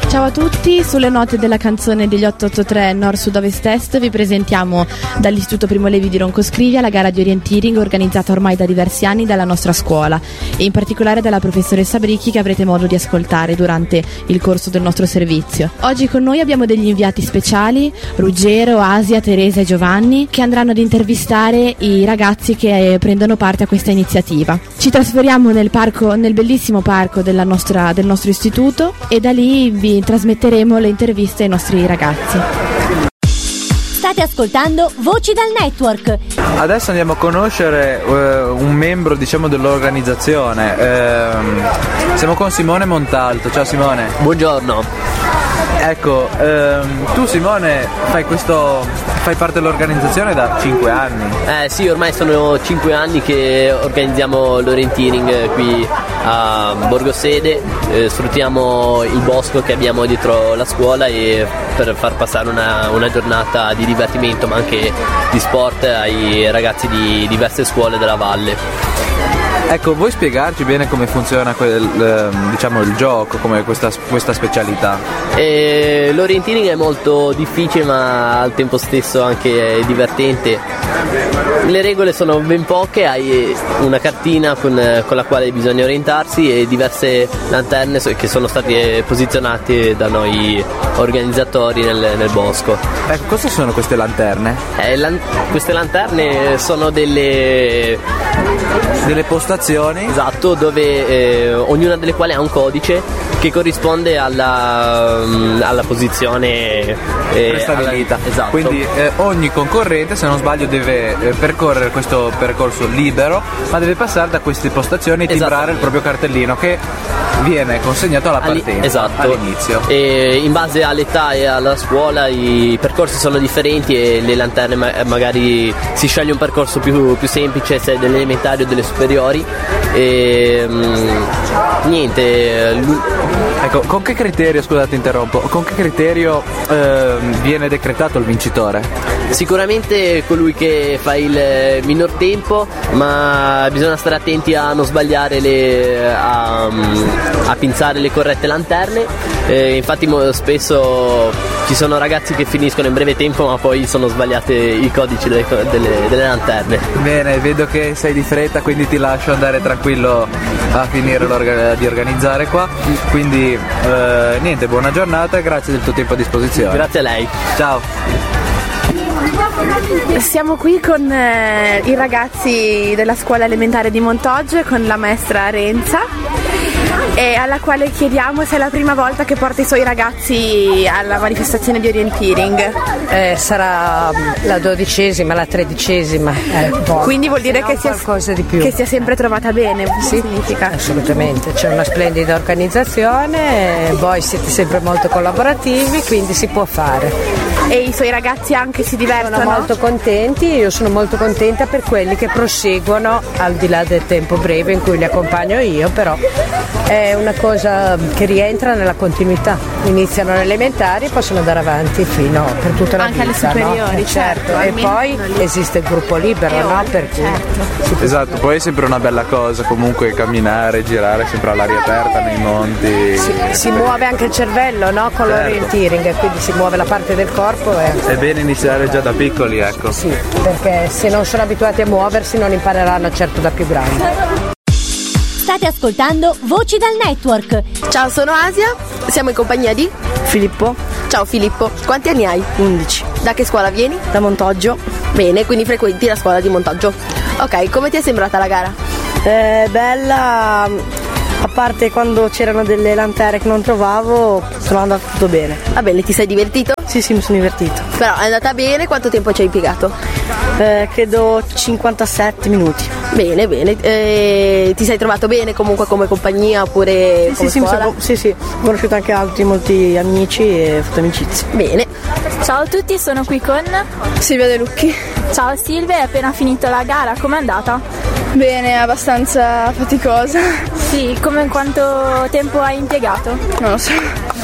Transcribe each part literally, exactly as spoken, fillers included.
Ciao a tutti, sulle note della canzone degli otto otto tre Nord Sud Ovest Est vi presentiamo dall'Istituto Primo Levi di Roncoscrivia la gara di orienteering organizzata ormai da diversi anni dalla nostra scuola e in particolare dalla professoressa Bricchi, che avrete modo di ascoltare durante il corso del nostro servizio. Oggi con noi abbiamo degli inviati speciali, Ruggero, Asia, Teresa e Giovanni, che andranno ad intervistare i ragazzi che prendono parte a questa iniziativa. Ci trasferiamo nel parco, nel bellissimo parco della nostra, del nostro istituto, e da lì vi trasmetteremo le interviste ai nostri ragazzi. State ascoltando Voci dal Network. Adesso andiamo a conoscere uh, un membro, diciamo, dell'organizzazione. Uh, siamo con Simone Montalto. Ciao Simone. Buongiorno. Ecco, ehm, tu Simone fai questo, fai parte dell'organizzazione da cinque anni. Eh sì, ormai sono cinque anni che organizziamo l'orienteering qui a Borgo Sede, eh, sfruttiamo il bosco che abbiamo dietro la scuola e per far passare una, una giornata di divertimento ma anche di sport ai ragazzi di diverse scuole della valle. Ecco, vuoi spiegarci bene come funziona quel, diciamo, il gioco, come questa, questa specialità? E l'orienteering è molto difficile ma al tempo stesso anche divertente. Le regole sono ben poche, hai una cartina con, con la quale bisogna orientarsi e diverse lanterne che sono state posizionate da noi organizzatori nel, nel bosco. Ecco, cosa sono queste lanterne? Eh, lan- queste lanterne sono delle... delle postazioni? Esatto, dove eh, ognuna delle quali ha un codice che corrisponde alla, alla posizione eh, prestabilita. Alla, esatto. Quindi eh, ogni concorrente, se non sbaglio, deve eh, percorrere questo percorso libero, ma deve passare da queste postazioni e timbrare il proprio cartellino che viene consegnato alla partenza, esatto, all'inizio. E in base all'età e alla scuola i percorsi sono differenti e le lanterne ma- magari si sceglie un percorso più, più semplice se è delle elementari o delle superiori e mh, niente. L- ecco, con che criterio, scusate interrompo, con che criterio eh, viene decretato il vincitore? Sicuramente colui che fa il minor tempo, ma bisogna stare attenti a non sbagliare le, a, a pinzare le corrette lanterne. Eh, infatti mo, spesso ci sono ragazzi che finiscono in breve tempo ma poi sono sbagliate i codici delle, delle, delle lanterne. Bene, vedo che sei di fretta, quindi ti lascio andare tranquillo a finire di organizzare qua. Quindi eh, niente, buona giornata e grazie del tuo tempo a disposizione. Grazie a lei. Ciao. Siamo qui con eh, i ragazzi della scuola elementare di Montoggio, con la maestra Renza, e alla quale chiediamo se è la prima volta che porta i suoi ragazzi alla manifestazione di orienteering. Eh, sarà la dodicesima, la tredicesima. Eh, Quindi vuol dire che sia, qualcosa di più. che sia sempre trovata bene, sì, significa? Assolutamente, c'è una splendida organizzazione, voi siete sempre molto collaborativi, quindi si può fare. E i suoi ragazzi anche si divertono? Sono molto contenti, io sono molto contenta per quelli che proseguono al di là del tempo breve in cui li accompagno io, però è una cosa che rientra nella continuità. Iniziano alle elementari e possono andare avanti fino per tutta la anche vita. Anche alle superiori, no? certo. certo. E poi esiste il gruppo libero, e no? oltre, Per cui certo. Esatto, poi è sempre una bella cosa comunque camminare, girare sempre all'aria aperta nei monti. si, si muove anche il cervello, no? Con certo. l'orienteering, quindi si muove la parte del corpo. E... è bene iniziare già da piccoli, ecco. Sì, perché se non sono abituati a muoversi non impareranno certo da più grandi. State ascoltando Voci dal Network. Ciao, sono Asia, siamo in compagnia di Filippo. Ciao Filippo, quanti anni hai? undici. Da che scuola vieni? Da Montoggio. Bene, quindi frequenti la scuola di Montoggio. Ok, come ti è sembrata la gara? È bella, a parte quando c'erano delle lanterne che non trovavo, sono andato tutto bene. Va bene, ti sei divertito? Sì, sì, mi sono divertito. Però è andata bene, quanto tempo ci hai impiegato? Eh, credo cinquantasette minuti. Bene, bene. Eh, ti sei trovato bene comunque come compagnia oppure sì, come sì, scuola? Sì, sì, sì, ho conosciuto anche altri molti amici e ho fatto amicizia. Bene. Ciao a tutti, sono qui con Silvia De Lucchi. Ciao Silvia, hai appena finito la gara, com'è andata? Bene, abbastanza faticosa. Sì, come quanto tempo hai impiegato? Non lo so.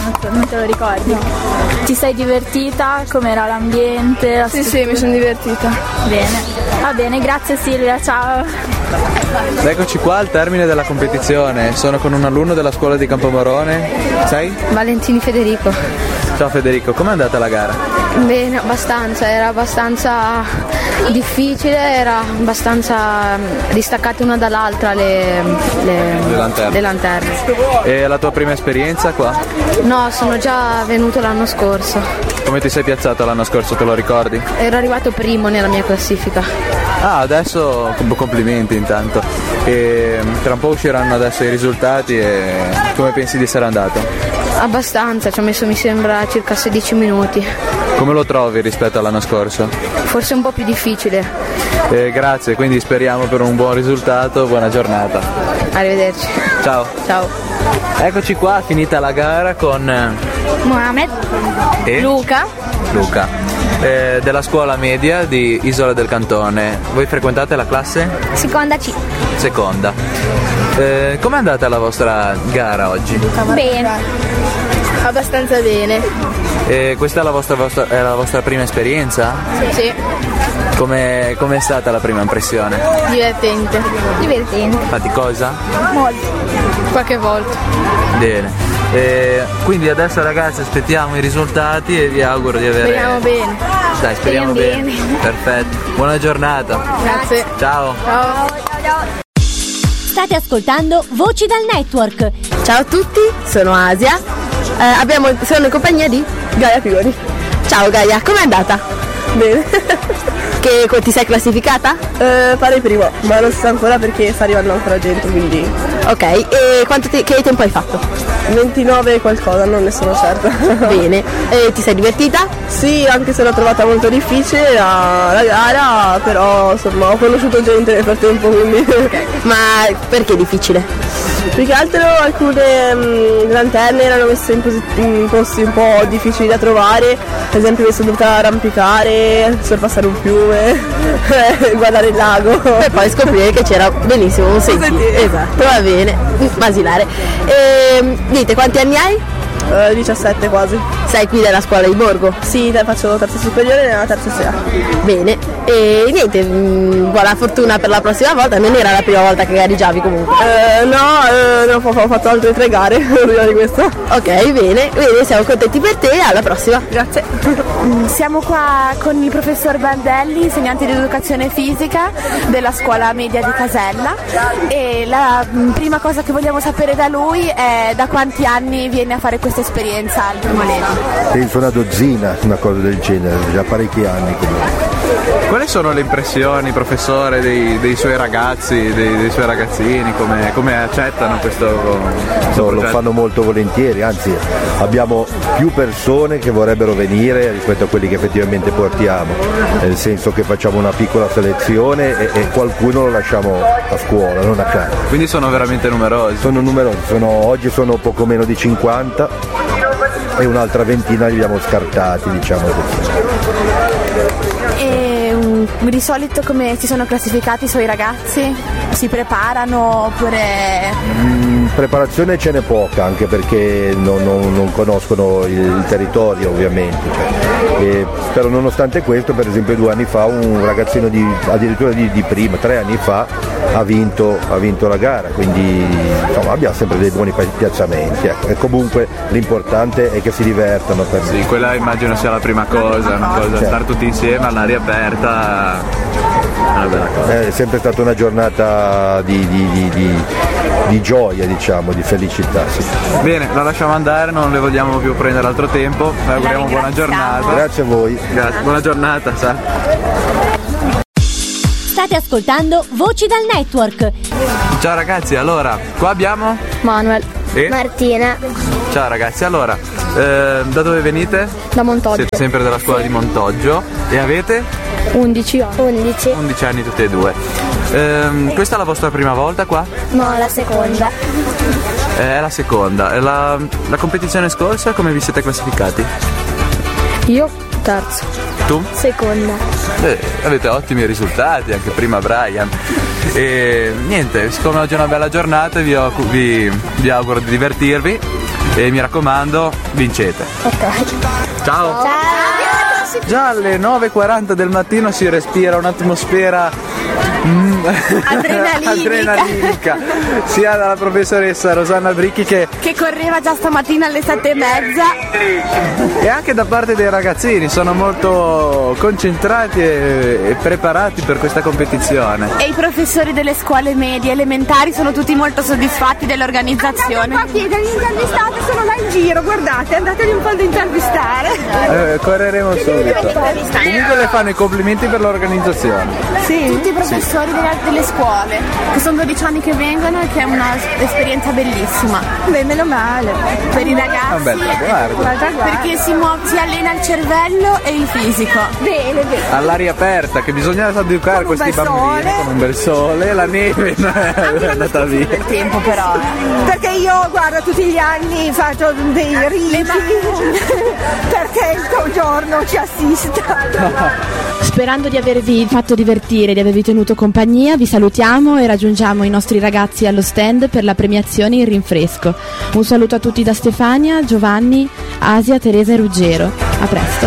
non, so, non te lo ricordi? No. Ti sei divertita? Com'era l'ambiente? La Sì, sì, mi sono divertita. Bene, va bene, grazie Silvia, ciao. Eccoci qua al termine della competizione. Sono con un alunno della scuola di Campomorone. Sei? Valentini Federico. Ciao Federico, com'è andata la gara? Bene, abbastanza, era abbastanza difficile, era abbastanza distaccate una dall'altra le, le, Le lanterne. le lanterne. E la tua prima esperienza qua? No, sono già venuto l'anno scorso. Come ti sei piazzato l'anno scorso, te lo ricordi? Ero arrivato primo nella mia classifica. Ah, adesso complimenti intanto. E tra un po' usciranno adesso i risultati e come pensi di essere andato? Abbastanza, ci ho messo mi sembra circa sedici minuti. Come lo trovi rispetto all'anno scorso? Forse un po' più difficile. Eh, grazie, quindi speriamo per un buon risultato, buona giornata. Arrivederci. Ciao. Ciao. Eccoci qua, finita la gara con Mohamed, e Luca, Luca, eh, della scuola media di Isola del Cantone. Voi frequentate la classe? seconda C. Seconda. Eh, com'è andata la vostra gara oggi? Bene. Abbastanza bene. Eh, questa è la vostra, vostra, è la vostra prima esperienza? Sì. Come com'è stata la prima impressione? Divertente. Divertente. Faticosa? Molto. Qualche volta. Bene. Eh, quindi adesso ragazzi aspettiamo i risultati e vi auguro di avere. Speriamo bene. Dai, speriamo Speriamo bene. bene. Perfetto. Buona giornata. Grazie. Ciao. Ciao. State ascoltando Voci dal Network. Ciao a tutti, sono Asia. Eh, abbiamo, sono in compagnia di Gaia Fiori. Ciao Gaia, com'è andata? Bene. Che ti sei classificata? Eh, fare primo, ma non si sa ancora perché sta arrivando ancora gente, quindi Ok, e quanto ti- che tempo hai fatto? ventinove qualcosa, non ne sono certa. Bene. E ti sei divertita? Sì, anche se l'ho trovata molto difficile la, la gara, però insomma ho conosciuto gente nel frattempo, quindi Ma perché è difficile? più che altro alcune mh, lanterne erano messe in, posi- in posti un po' difficili da trovare, per esempio mi sono dovuta arrampicare, sorpassare un fiume, guardare il lago. E poi scoprire che c'era benissimo un sentiero. sentiero. Esatto, va bene, basilare. E, dite, quanti anni hai? Eh, diciassette quasi. Sei qui della scuola di Borgo? Sì, dai, faccio terza superiore nella terza S E A. Bene, e niente, mh, buona fortuna per la prossima volta, non era la prima volta che gareggiavi comunque. Eh, no, eh, no, ho fatto altre tre gare prima di questa. Ok, bene, bene, siamo contenti per te, alla prossima. Grazie. Siamo qua con il professor Bandelli, insegnante di educazione fisica della scuola media di Casella, e la mh, prima cosa che vogliamo sapere da lui è da quanti anni viene a fare questa esperienza al Primo Levi. Penso una dozzina, una cosa del genere, già parecchi anni comunque. Quali sono le impressioni, professore, dei, dei suoi ragazzi, dei, dei suoi ragazzini, come, come accettano questo, questo No, lo progetto? fanno molto volentieri, anzi abbiamo più persone che vorrebbero venire rispetto a quelli che effettivamente portiamo, nel senso che facciamo una piccola selezione e, e qualcuno lo lasciamo a scuola, non a casa. Quindi sono veramente numerosi. Sono numerosi, sono, oggi sono poco meno di cinquanta e un'altra ventina li abbiamo scartati, diciamo così. E um, di solito come si sono classificati i suoi ragazzi? Si preparano oppure... Mm, preparazione ce n'è poca, anche perché non, non- non conoscono il, il territorio ovviamente, cioè. E, però nonostante questo, per esempio due anni fa un ragazzino di, addirittura di, di prima, tre anni fa, ha vinto, ha vinto la gara, quindi insomma, abbiamo sempre dei buoni pi- piazzamenti, ecco. E comunque l'importante è che si divertano. Per Sì, quella immagino sia la prima cosa, una cosa, Certo. stare tutti insieme all'aria aperta è una bella cosa. È sempre stata una giornata di, di- di- di- di gioia, diciamo, di felicità. Sì. Bene, la lasciamo andare, non le vogliamo più prendere altro tempo, vi auguriamo buona giornata. Grazie a voi. Grazie, buona giornata, sa. State ascoltando Voci dal Network. Ciao ragazzi, allora, qua abbiamo Manuel. e Martina. ciao ragazzi, allora, eh, da dove venite? Da Montoggio. Siete sempre della scuola di Montoggio e avete undici anni. undici. undici anni tutti e due. Ehm, questa è la vostra prima volta qua? No, la seconda. Eh, È la seconda. E La, la competizione scorsa come vi siete classificati? Io terzo. Tu? Seconda. Eh, avete ottimi risultati, anche prima Brian. E niente, siccome oggi è una bella giornata vi, occu- vi- vi auguro di divertirvi e mi raccomando, vincete. Ok. Ciao. Già alle nove e quaranta del mattino si respira un'atmosfera mm, Adrenalinica. adrenalinica, sia dalla professoressa Rosanna Bricchi che, che correva già stamattina alle sette e mezza, e anche da parte dei ragazzini. Sono molto concentrati e, e preparati per questa competizione. e i professori delle scuole medie elementari sono tutti molto soddisfatti dell'organizzazione. Qua chiedono gli intervistate, sono là in giro, guardate, andateli un po' ad intervistare. Eh, correremo subito. Comunque le fanno i complimenti per l'organizzazione. Sì, tutti i professori delle, delle scuole, che sono dodici anni che vengono e che è un'esperienza bellissima. Beh, meno male. Per i ragazzi, Un bel traguardo. perché si, muove, si allena il cervello e il fisico. Bene, bene. All'aria aperta, che bisogna educare Con un questi bel bambini sole. con un bel sole, la neve è andata via. Il tempo però. eh. Perché io, guarda, tutti gli anni faccio dei riti perché il giorno ci assista. Sperando di avervi fatto divertire, di avervi tenuto compagnia, vi salutiamo e raggiungiamo i nostri ragazzi allo stand per la premiazione in rinfresco. Un saluto a tutti da Stefania, Giovanni, Asia, Teresa e Ruggero. A presto.